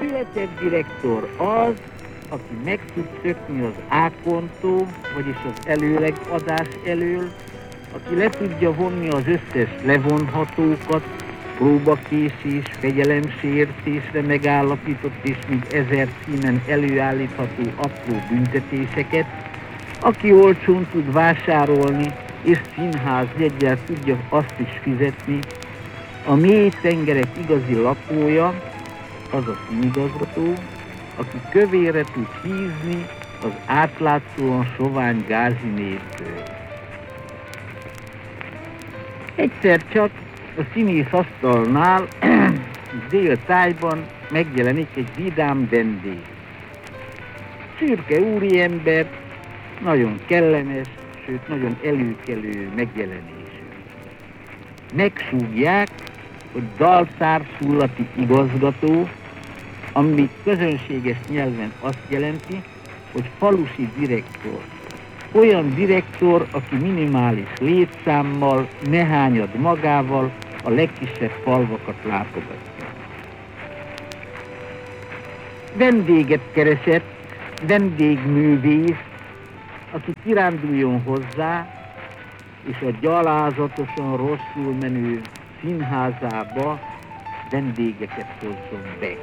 született direktor az, aki meg tud szökni az ákontól, vagyis az előlegadás elől, aki le tudja vonni az összes levonhatókat, próbakészés, fegyelemsértésre megállapított és még 1000 címen előállítható apró büntetéseket, aki olcsón tud vásárolni, és színházjeggyel tudja azt is fizetni, a mély tengerek igazi lakója, az a színigazgató, aki kövére tud hízni az átlátszóan sovány Gázinéből. Egyszer csak a színész asztalnál déltájban megjelenik egy vidám vendég. Szürke úriember, nagyon kellemes, sőt nagyon előkelő megjelenésű. Megsúgják, hogy dalszárszulati igazgató, ami közönséges nyelven azt jelenti, hogy falusi direktor. Olyan direktor, aki minimális létszámmal, ne hányad magával a legkisebb falvakat látogatja. Vendéget keresett, vendégművész, aki kiránduljon hozzá, és a gyalázatosan rosszul menő színházába vendégeket hozzon be.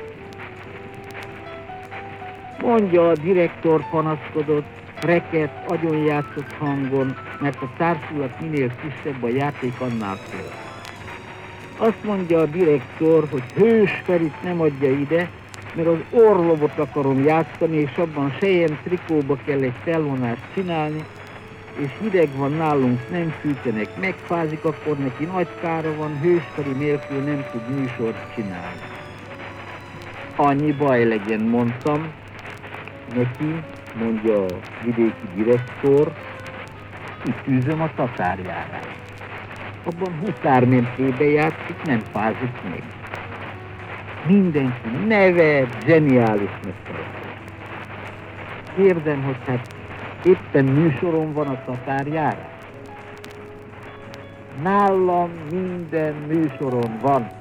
Mondja, a direktor panaszkodott, reket, agyonjátszott hangon, mert a társulat minél kisebb, a játék annál több. Azt mondja a direktor, hogy Hős Ferit nem adja ide, mert az Orlovot akarom játszani, és abban sejem trikóba kell egy felvonást csinálni, és hideg van nálunk, nem fűtenek, megfázik, akkor neki nagy kára van, Hős Feri nélkül nem tud műsort csinálni. Annyi baj legyen, mondtam neki, mondja a vidéki direktor, itt űzöm a tatárjárát. Abban hutármentébe játszik, nem fázik meg. Mindenki nevet, zseniálisnak tartja. Kérdem, hogy hát éppen műsoron van a tatárjárás? Nálam minden műsoron van.